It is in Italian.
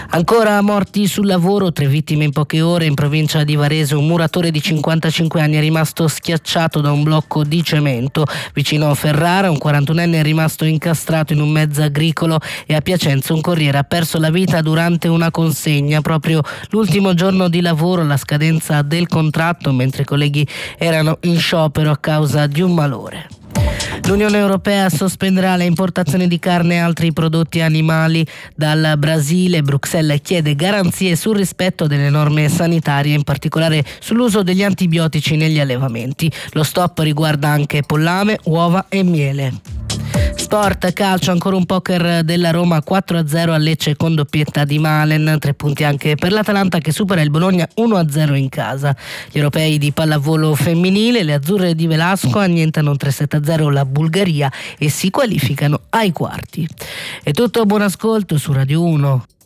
Ancora morti sul lavoro, 3 vittime in poche ore in provincia di Varese. Un muratore di 55 anni è rimasto schiacciato da un blocco di cemento. Vicino a Ferrara un 41enne è rimasto incastrato in un mezzo agricolo e a Piacenza un corriere ha perso la vita durante una consegna. Proprio l'ultimo giorno di lavoro, la scadenza del contratto, mentre i colleghi erano in sciopero a causa di un malore. L'Unione Europea sospenderà le importazioni di carne e altri prodotti animali dal Brasile. Bruxelles chiede garanzie sul rispetto delle norme sanitarie, in particolare sull'uso degli antibiotici negli allevamenti. Lo stop riguarda anche pollame, uova e miele. Sport, calcio, ancora un poker della Roma 4-0 a Lecce con doppietta di Malen, 3 punti anche per l'Atalanta che supera il Bologna 1-0 in casa. Gli europei di pallavolo femminile, le azzurre di Velasco annientano 3-7-0 la Bulgaria e si qualificano ai quarti. È tutto, buon ascolto su Radio 1.